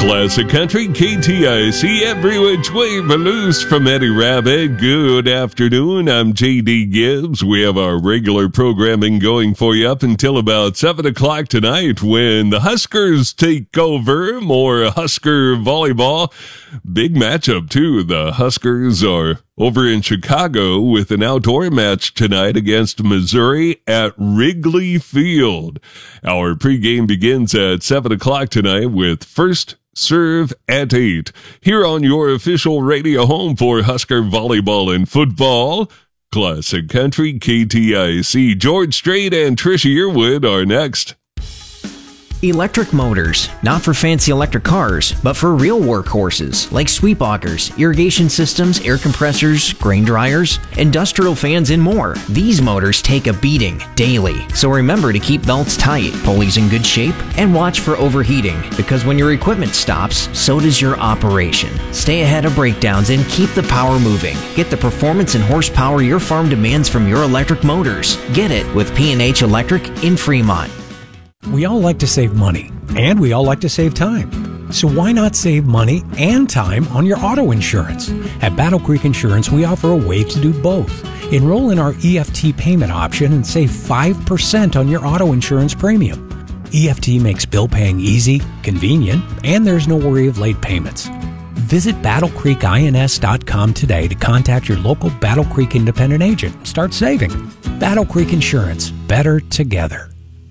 Classic Country, KTIC, every which way but loose from Eddie Rabbit. Good afternoon, I'm J.D. Gibbs. We have our regular programming going for you up until about 7 o'clock tonight when the Huskers take over. More Husker volleyball. Big matchup, too. The Huskers are over in Chicago with an outdoor match tonight against Missouri at Wrigley Field. Our pregame begins at 7 o'clock tonight with first serve at 8. Here on your official radio home for Husker volleyball and football, Classic Country, KTIC. George Strait and Trisha Yearwood are next. Electric motors, not for fancy electric cars, but for real workhorses like sweep augers, irrigation systems, air compressors, grain dryers, industrial fans, and more. These motors take a beating daily, so remember to keep belts tight, pulleys in good shape, and watch for overheating, because when your equipment stops, so does your operation. Stay ahead of breakdowns and keep the power moving. Get the performance and horsepower your farm demands from your electric motors. Get it with P&H Electric in Fremont. We all like to save money, and we all like to save time. So why not save money and time on your auto insurance? At Battle Creek Insurance, we offer a way to do both. Enroll in our EFT payment option and save 5% on your auto insurance premium. EFT makes bill paying easy, convenient, and there's no worry of late payments. Visit BattleCreekINS.com today to contact your local Battle Creek independent agent. Start saving. Battle Creek Insurance. Better together.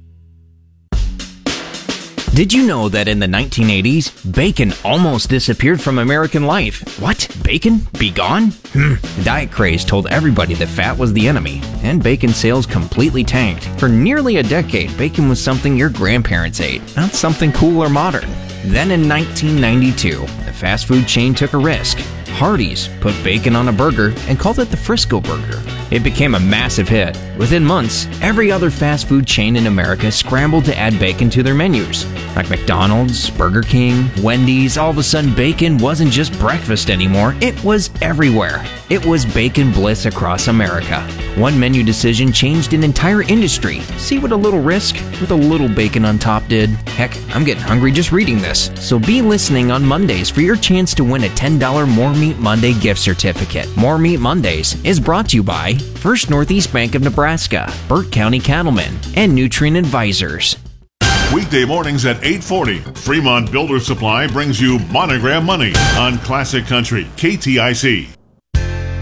Did you know that in the 1980s, bacon almost disappeared from American life? What? Bacon? Be gone? The diet craze told everybody that fat was the enemy, and bacon sales completely tanked. For nearly a decade, bacon was something your grandparents ate, not something cool or modern. Then in 1992, the fast food chain took a risk. Hardee's put bacon on a burger and called it the Frisco Burger. It became a massive hit. Within months, every other fast food chain in America scrambled to add bacon to their menus. Like McDonald's, Burger King, Wendy's, all of a sudden bacon wasn't just breakfast anymore, it was everywhere. It was bacon bliss across America. One menu decision changed an entire industry. See what a little risk with a little bacon on top did? Heck, I'm getting hungry just reading this. So be listening on Mondays for your chance to win a $10 More Meat Monday gift certificate. More Meat Mondays is brought to you by First Northeast Bank of Nebraska, Burt County Cattlemen, and Nutrient Advisors. Weekday mornings at 8:40, Fremont Builder Supply brings you Monogram Money on Classic Country, KTIC.